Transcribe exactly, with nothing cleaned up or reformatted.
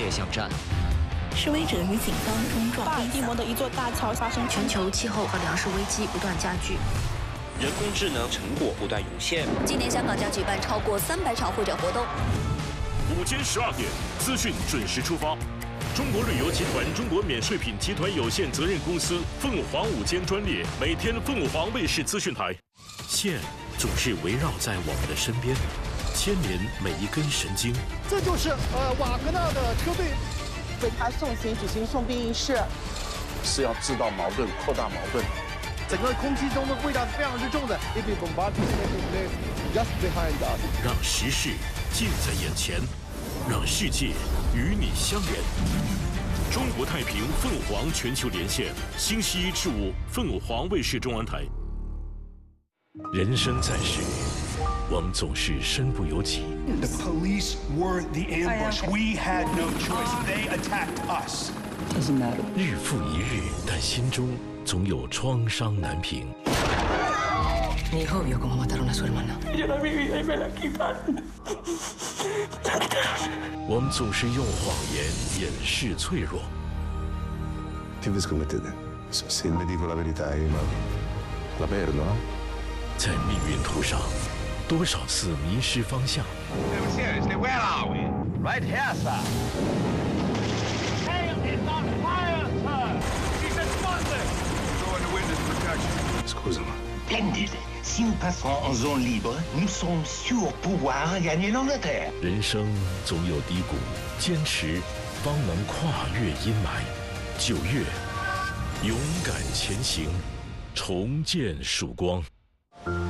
烈巷战。 示威者与警方冲撞。 巴尔的摩的一座大桥发生全球气候和粮食危机不断加剧， 人工智能成果不断涌现。 今年香港将举办超过三百场会展活动。 午间十二点，资讯准时出发。中国旅游集团中国免税品集团有限责任公司凤凰午间专列，每天凤凰卫视资讯台。线总是围绕在我们的身边，牵连每一根神经。 这就是呃瓦格纳的车队。 为他送行举行送殡仪式， 是要制造矛盾、扩大矛盾。 整个空气中的味道是非常之重的。 让时事近在眼前，让世界与你相连。中国太平凤凰全球连线，星期一至五凤凰卫视中文台。人生在世，我们总是身不由己。 The police were the ambush. We had no choice. They attacked us. Doesn't matter. 日复一日，但心中总有创伤难平。 Mi hijo vio cómo mataron a su hermana. Yo la viví y me la quitaron. 我们总是用谎言掩饰脆弱。 Che vi scommettete? Se le dico la verità, io la perdo, no? 在命运途上，多少次迷失方向。 Seriously, where are we? Right here, sir. Hail is on fire, sir. He's explosive. Go into witness protection. Scusami. Splendide. Si nous passons en zone libre, nous sommes sûrs pouvoir gagner l'Angleterre. 人生总有低谷，坚持方能跨越阴霾。九月，勇敢前行，重见曙光。